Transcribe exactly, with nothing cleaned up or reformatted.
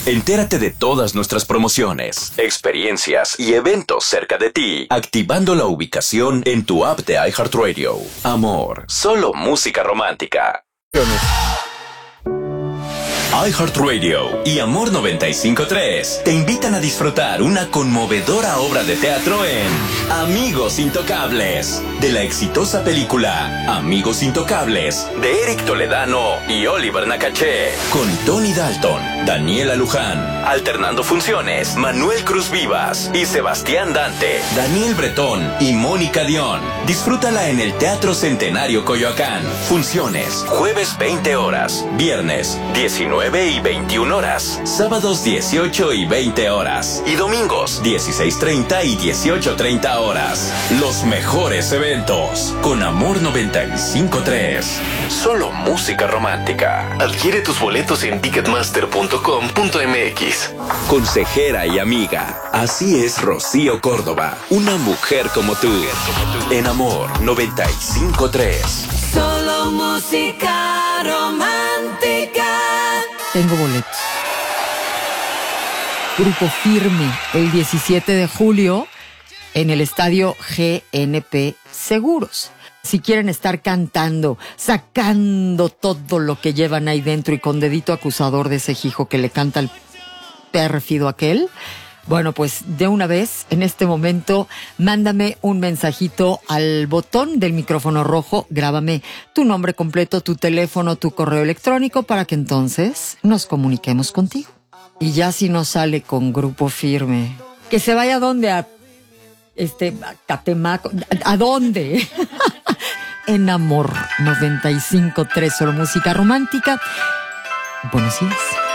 Entérate de todas nuestras promociones, experiencias y eventos cerca de ti, activando la ubicación en tu app de iHeartRadio. Amor, solo música romántica. iHeartRadio y Amor noventa y cinco punto tres te invitan a disfrutar una conmovedora obra de teatro en Amigos Intocables, de la exitosa película Amigos Intocables, de Eric Toledano y Oliver Nakache, con Tony Dalton, Daniela Luján, alternando funciones, Manuel Cruz Vivas y Sebastián Dante, Daniel Bretón y Mónica Dion. Disfrútala en el Teatro Centenario Coyoacán. Funciones, jueves veinte horas, viernes diecinueve y veintiuna horas, sábados dieciocho y veinte horas y domingos dieciséis treinta y dieciocho treinta horas. Los mejores eventos con Amor noventa y cinco punto tres. Solo música romántica. Adquiere tus boletos en ticketmaster punto com punto m x. Consejera y amiga, así es Rocío Córdoba, una mujer como tú. En Amor noventa y cinco punto tres. Solo música romántica. Tengo boletos. Grupo Firme, el diecisiete de julio, en el estadio G N P Seguros. Si quieren estar cantando, sacando todo lo que llevan ahí dentro y con dedito acusador de ese hijo que le canta el pérfido aquel, bueno, pues de una vez, en este momento, mándame un mensajito al botón del micrófono rojo, grábame tu nombre completo, tu teléfono, tu correo electrónico, para que entonces nos comuniquemos contigo. Y ya si no sale con Grupo Firme, que se vaya a dónde, a este, a Catemaco, ¿a, a dónde? En Amor noventa y cinco punto tres, solo música romántica. Buenos días.